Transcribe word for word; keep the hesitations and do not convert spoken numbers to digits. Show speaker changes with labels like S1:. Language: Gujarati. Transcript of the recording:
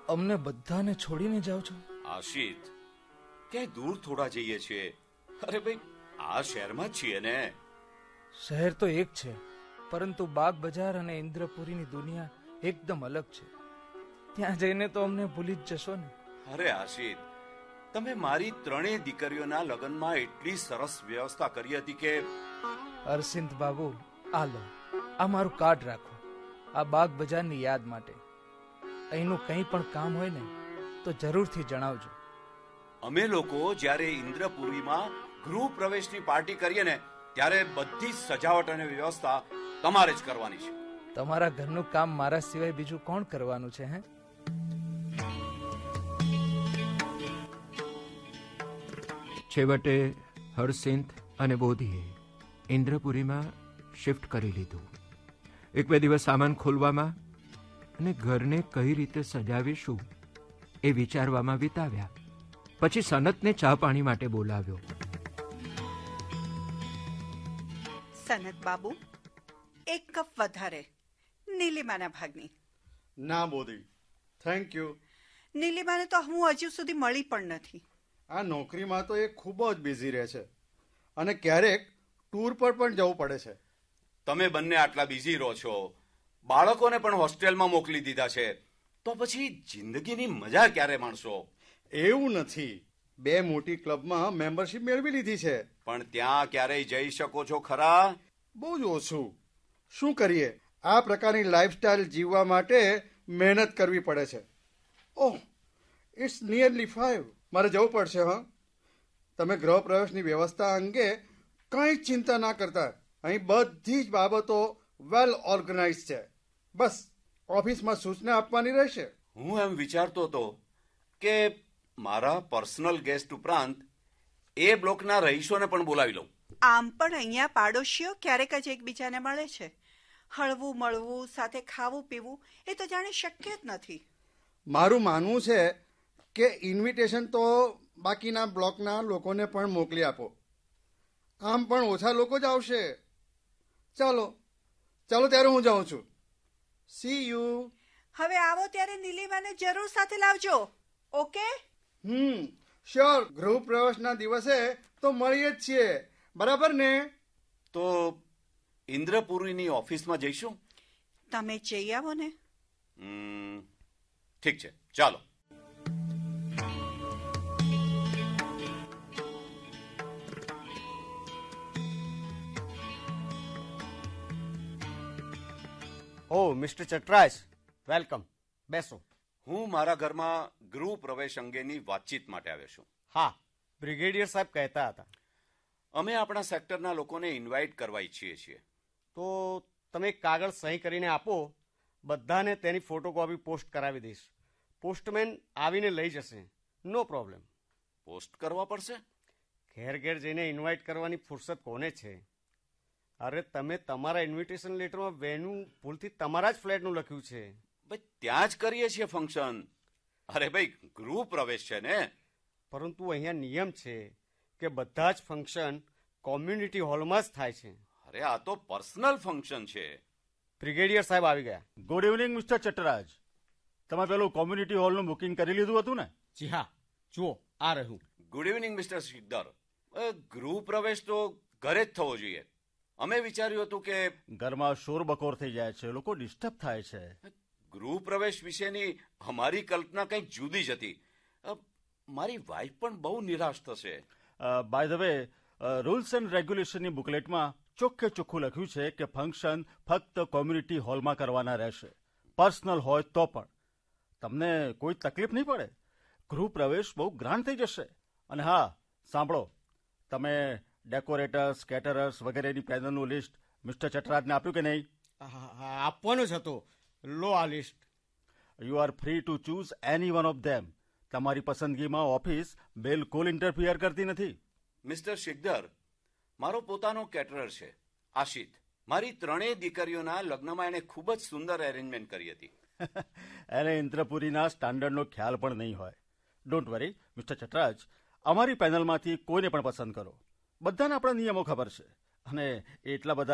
S1: અમને બધાને છોડીને જાઓ છો?
S2: આશિત, ક્યાંય દૂર થોડા જઈએ છીએ. અરે ભાઈ, આ શહેરમાં જ છીએ ને.
S1: શહેર તો એક છે, પરંતુ બાગ બજાર અને ઇન્દ્રપુરીની દુનિયા એકદમ અલગ છે. ત્યાં જઈને તો અમને ભૂલી જ જશો ને.
S2: અરે આશિત, તમે મારી ત્રણેય દીકરીઓના લગ્નમાં એટલી સરસ વ્યવસ્થા કરી હતી કે...
S1: અરસિંદ બાબુ, આ લો, આ મારું કાર્ડ રાખો. આ બાગ બજારની યાદ માટે. અહીંનું કંઈ પણ કામ હોય ને તો જરૂરથી જણાવજો.
S2: અમે લોકો જ્યારે ઇન્દ્રપુરીમાં ગૃહ પ્રવેશની પાર્ટી કરીએ ને ત્યારે બધી સજાવટ અને વ્યવસ્થા તમારે જ કરવાની છે.
S1: તમારા ઘરનું કામ મારા સિવાય બીજું કોણ કરવાનું છે? હે,
S3: છેવટે હરસિંથ અને બોધીએ ઇન્દ્રપુરીમાં શિફ્ટ કરી લીધું. એક બે દિવસ સામાન ખોલવામાં અને ઘરને કઈ રીતે સજાવીશું એ વિચારવામાં વિતાવ્યા. પછી સનતને ચા પાણી માટે બોલાવ્યો.
S4: સનત બાબુ, એક કપ વધારે, નીલિમાના ભાગની.
S5: ના બોધી, થેન્ક યુ.
S4: નીલિમાને તો હું હજુ સુધી મળી પણ નથી.
S5: આ નોકરીમાં તો એ ખૂબ જ બિઝી રહે છે અને ક્યારેક ટૂર પર પણ જવું પડે છે.
S2: તમે બંને આટલા બિઝી રહો છો, બાળકોને પણ હોસ્ટેલમાં મોકલી દીધા છે, તો પછી જિંદગીની મજા ક્યારે માણશો?
S5: એવું નથી, બે મોટી ક્લબમાં મેમ્બરશિપ મેળવી લીધી છે.
S2: પણ ત્યાં ક્યારેય જઈ શકો છો ખરા?
S5: બહુ જ ઓછું. શું કરીએ, આ પ્રકારની લાઈફસ્ટાઈલ જીવવા માટે મહેનત કરવી પડે છે. ઓહ, ઇટ્સ નિયરલી ફાઈવ. મારે જવું પડશે. હા, તમે ગૃહ પ્રવેશની વ્યવસ્થા અંગે કંઈ ચિંતા ના કરતા. અહીં બધી જ બાબતો વેલ ઓર્ગેનાઇઝ છે. બસ ઓફિસમાં સૂચના આપવાની રહેશે.
S2: હું એમ વિચારતો હતો કે મારા પર્સનલ ગેસ્ટ ઉપરાંત એ બ્લોકના રહીશોને પણ બોલાવી લઉં.
S4: આમ પણ અહીંયા પાડોશીઓ ક્યારેક જ એકબીજાને મળે છે. હળવું મળવું, સાથે ખાવું પીવું એ તો જાણે શક્ય જ નથી.
S5: મારું માનવું છે કે ઇન્વિટેશન તો બાકીના બ્લોકના લોકોને પણ મોકલી આપો. આમ પણ ઓછા લોકો જ આવશે. ચાલો ચાલો ત્યારે હું જાઉં છું. C you.
S4: હવે આવો ત્યારે નીલિમાને જરૂર સાથે લાવજો. ઓકે?
S5: હમ શ્યોર. ગૃહ પ્રવેશના દિવસે તો મળીએ જ છીએ, બરાબર ને?
S2: તો ઇન્દ્રપુરીની ઓફિસમાં જઈશું.
S4: તમે જઈ આવો ને.
S2: હમ ઠીક છે, ચાલો.
S6: ઓ મિસ્ટર ચટરાજ, વેલકમ. બેસો.
S2: હું મારા ઘરમાં ગૃહ પ્રવેશ અંગેની વાતચીત માટે આવ્યો છું.
S6: હા, બ્રિગેડિયર સાહેબ કહેતા હતા.
S2: અમે આપણા સેક્ટરના લોકોને ઇન્વાઇટ કરવા ઈચ્છીએ છીએ.
S6: તો તમે એક કાગળ સહી કરીને આપો, બધાને તેની ફોટોકોપી પોસ્ટ કરાવી દઈશ. પોસ્ટમેન આવીને લઈ જશે. નો પ્રોબ્લેમ.
S2: પોસ્ટ કરવા પડશે?
S6: ઘેર ઘેર જઈને ઇન્વાઇટ કરવાની ફુરસત કોને છે? અરે તમે તમારા ઇન્વિટેશન લેટરમાં વેન્યુ ભૂલથી તમારા જ ફ્લેટનું લખ્યું છે.
S2: ભાઈ, ત્યાં જ કરીએ છીએ ફંક્શન. અરે ભાઈ, ગૃહ પ્રવેશ છે ને.
S6: પરંતુ અહીંયા નિયમ છે કે બધા જ ફંક્શન કોમ્યુનિટી હોલમાં જ થાય છે.
S2: અરે આ તો પર્સનલ ફંક્શન છે.
S6: બ્રિગેડિયર સાહેબ આવી ગયા.
S7: Good evening mister ચટરાજ. તમે પેલું કોમ્યુનિટી હોલનું બુકિંગ કરી લીધું હતું ને?
S6: જી હા, જુઓ આ રહ્યું.
S2: Good evening mister સિકદર. ગૃહ પ્રવેશ તો ઘરે જ થવો જોઈએ. અમે વિચાર્યું હતું કે
S7: ઘરમાં શોર બકોર થઈ જાય છે, લોકો ડિસ્ટર્બ થાય છે.
S2: ગૃહ પ્રવેશ વિશેની અમારી કલ્પના કંઈક જુદી જ હતી. મારી વાઈફ પણ બહુ નિરાશ થશે.
S7: By the way, rules and રેગ્યુલેશનની બુકલેટમાં ચોખ્ખે ચોખ્ખું લખ્યું છે કે ફંક્શન ફક્ત કોમ્યુનિટી હોલમાં કરવાના રહેશે. પર્સનલ હોય તો પણ તમને કોઈ તકલીફ નહીં પડે. ગૃહ પ્રવેશ બહુ ગ્રાન્ડ થઈ જશે. અને હા, સાંભળો, તમે ડેકોરેટર્સ, કેટરર્સ વગેરેની પેનલનું લિસ્ટ મિસ્ટર ચટરાજને આપ્યું કે નહીં?
S6: આપવાનું જ હતું. લો આ list.
S7: You are free to choose any one of them. તમારી પસંદગીમાં ઓફિસ બિલકુલ ઇન્ટરફિયર કરતી નથી.
S2: મિસ્ટર સિકદર, મારો પોતાનો કેટરર છે, આશિત. મારી ત્રણેય દીકરીઓના લગ્નમાં એણે ખૂબ જ સુંદર એરેન્જમેન્ટ કરી હતી.
S7: એને ઇન્દ્રપુરીના સ્ટાન્ડર્ડનો ખ્યાલ પણ નહીં હોય. ડોન્ટ વરી મિસ્ટર ચટરાજ, અમારી પેનલમાંથી કોઈને પણ પસંદ કરો. બધાને આપણા નિયમો ખબર છે અને એટલા બધા